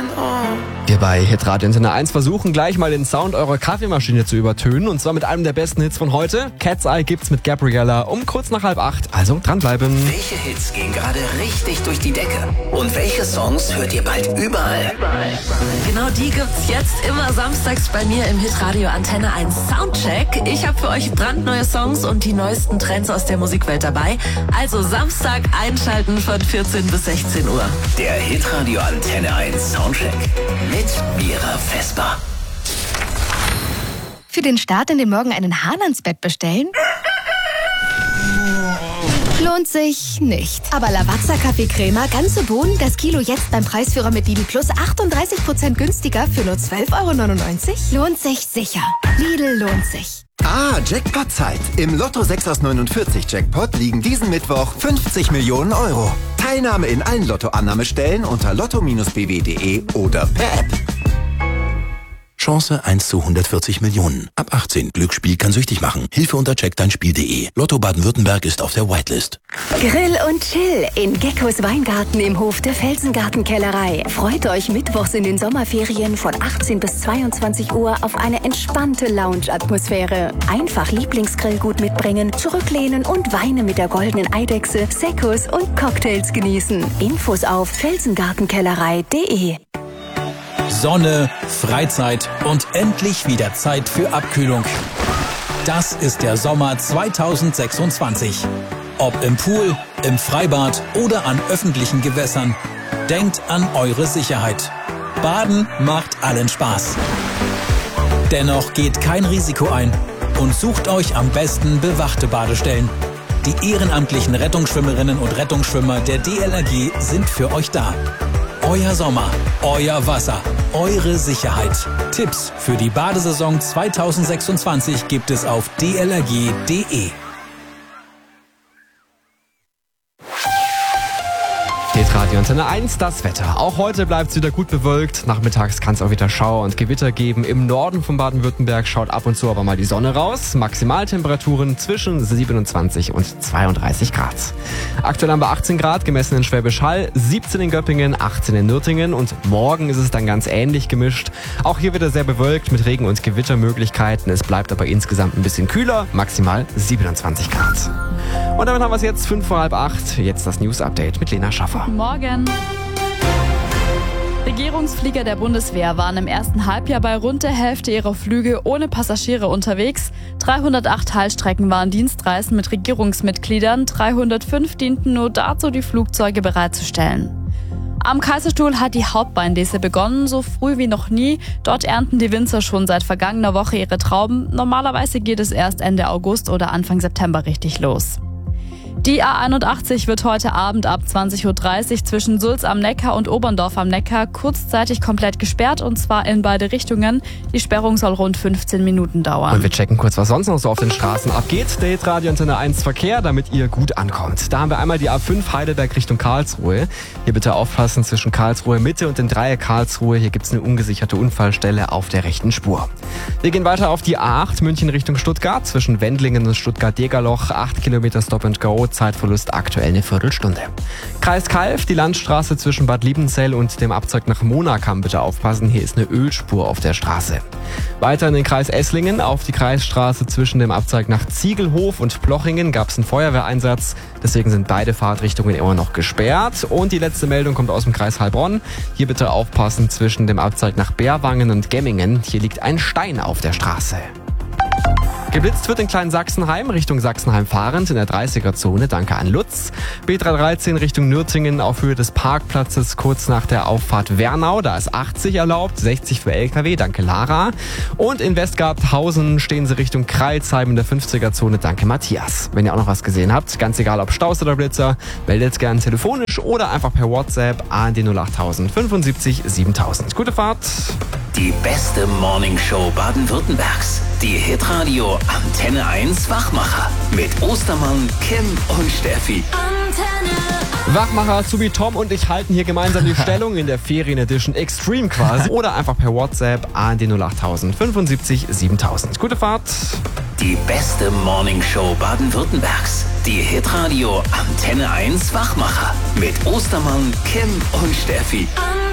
Wir bei Hitradio Antenne 1 versuchen gleich mal den Sound eurer Kaffeemaschine zu übertönen. Und zwar mit einem der besten Hits von heute. Cat's Eye gibt's mit Gabriella um kurz nach 7:30. Also dranbleiben. Welche Hits gehen gerade richtig durch die Decke? Und welche Songs hört ihr bald überall? Genau die gibt's jetzt immer samstags bei mir im Hitradio Antenne 1 Soundcheck. Ich habe für euch brandneue Songs und die neuesten Trends aus der Musikwelt dabei. Also Samstag einschalten von 14 bis 16 Uhr. Der Hitradio Antenne 1 Soundcheck mit Mira Vesper. Für den Start in den Morgen einen Hahn ans Bett bestellen? Lohnt sich nicht. Aber Lavazza Kaffeecrema, ganze Bohnen, das Kilo jetzt beim Preisführer mit Lidl Plus 38% günstiger für nur 12,99 €? Lohnt sich sicher. Lidl lohnt sich. Jackpot-Zeit. Im Lotto 6 aus 49 Jackpot liegen diesen Mittwoch 50 Millionen €. Teilnahme in allen Lottoannahmestellen unter lotto-bw.de oder per App. Chance 1 zu 140 Millionen. Ab 18. Glücksspiel kann süchtig machen. Hilfe unter checkdeinspiel.de. Lotto Baden-Württemberg ist auf der Whitelist. Grill und Chill in Geckos Weingarten im Hof der Felsengartenkellerei. Freut euch mittwochs in den Sommerferien von 18 bis 22 Uhr auf eine entspannte Lounge-Atmosphäre. Einfach Lieblingsgrillgut mitbringen, zurücklehnen und Weine mit der goldenen Eidechse, Seccos und Cocktails genießen. Infos auf felsengartenkellerei.de. Sonne, Freizeit und endlich wieder Zeit für Abkühlung. Das ist der Sommer 2026. Ob im Pool, im Freibad oder an öffentlichen Gewässern. Denkt an eure Sicherheit. Baden macht allen Spaß. Dennoch geht kein Risiko ein und sucht euch am besten bewachte Badestellen. Die ehrenamtlichen Rettungsschwimmerinnen und Rettungsschwimmer der DLRG sind für euch da. Euer Sommer, euer Wasser, eure Sicherheit. Tipps für die Badesaison 2026 gibt es auf dlrg.de. Hitradio Antenne 1, das Wetter. Auch heute bleibt es wieder gut bewölkt. Nachmittags kann es auch wieder Schauer und Gewitter geben. Im Norden von Baden-Württemberg schaut ab und zu aber mal die Sonne raus. Maximaltemperaturen zwischen 27 und 32 Grad. Aktuell haben wir 18 Grad, gemessen in Schwäbisch Hall, 17 in Göppingen, 18 in Nürtingen und morgen ist es dann ganz ähnlich gemischt. Auch hier wieder sehr bewölkt mit Regen- und Gewittermöglichkeiten. Es bleibt aber insgesamt ein bisschen kühler, maximal 27 Grad. Und damit haben wir es jetzt 7:05 vor. Jetzt das News-Update mit Lena Schaffer. Guten Morgen. Regierungsflieger der Bundeswehr waren im ersten Halbjahr bei rund der Hälfte ihrer Flüge ohne Passagiere unterwegs. 308 Teilstrecken waren Dienstreisen mit Regierungsmitgliedern, 305 dienten nur dazu, die Flugzeuge bereitzustellen. Am Kaiserstuhl hat die Hauptweinlese begonnen, so früh wie noch nie. Dort ernten die Winzer schon seit vergangener Woche ihre Trauben. Normalerweise geht es erst Ende August oder Anfang September richtig los. Die A81 wird heute Abend ab 20:30 Uhr zwischen Sulz am Neckar und Oberndorf am Neckar kurzzeitig komplett gesperrt und zwar in beide Richtungen. Die Sperrung soll rund 15 Minuten dauern. Und wir checken kurz, was sonst noch so auf den Straßen abgeht. Der Hitradio Antenne 1 Verkehr, damit ihr gut ankommt. Da haben wir einmal die A5 Heidelberg Richtung Karlsruhe. Hier bitte aufpassen zwischen Karlsruhe Mitte und dem Dreieck Karlsruhe. Hier gibt es eine ungesicherte Unfallstelle auf der rechten Spur. Wir gehen weiter auf die A8 München Richtung Stuttgart. Zwischen Wendlingen und Stuttgart-Degerloch 8 Kilometer Stop and Go. Zeitverlust aktuell eine Viertelstunde. Kreis Calw, die Landstraße zwischen Bad Liebenzell und dem Abzweig nach Monakam bitte aufpassen. Hier ist eine Ölspur auf der Straße. Weiter in den Kreis Esslingen auf die Kreisstraße zwischen dem Abzweig nach Ziegelhof und Plochingen gab es einen Feuerwehreinsatz. Deswegen sind beide Fahrtrichtungen immer noch gesperrt. Und die letzte Meldung kommt aus dem Kreis Heilbronn. Hier bitte aufpassen zwischen dem Abzweig nach Berwangen und Gemmingen. Hier liegt ein Stein auf der Straße. Geblitzt wird in Klein-Sachsenheim, Richtung Sachsenheim fahrend in der 30er-Zone, danke an Lutz. B313 Richtung Nürtingen auf Höhe des Parkplatzes kurz nach der Auffahrt Wernau, da ist 80 erlaubt, 60 für LKW, danke Lara. Und in Westgarthausen stehen sie Richtung Kreilsheim in der 50er-Zone, danke Matthias. Wenn ihr auch noch was gesehen habt, ganz egal ob Staus oder Blitzer, meldet gern telefonisch oder einfach per WhatsApp an die 08000 75 7000. Gute Fahrt! Die beste Morningshow Baden-Württembergs. Die Hitradio Antenne 1 Wachmacher. Mit Ostermann, Kim und Steffi. Wachmacher, Subi, Tom und ich halten hier gemeinsam die Stellung in der Ferien-Edition Extreme quasi. Oder einfach per WhatsApp an die 08000 75 7000. Gute Fahrt! Die beste Morningshow Baden-Württembergs. Die Hitradio Antenne 1 Wachmacher. Mit Ostermann, Kim und Steffi.